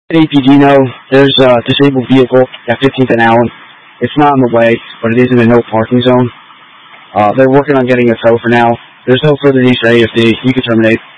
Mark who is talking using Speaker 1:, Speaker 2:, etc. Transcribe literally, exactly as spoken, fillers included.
Speaker 1: A P D know there's a disabled vehicle at fifteenth and Allen. It's not in the way, but it is in a no parking zone. Uh, they're working on getting a tow for now. There's no further use A if they, you could terminate.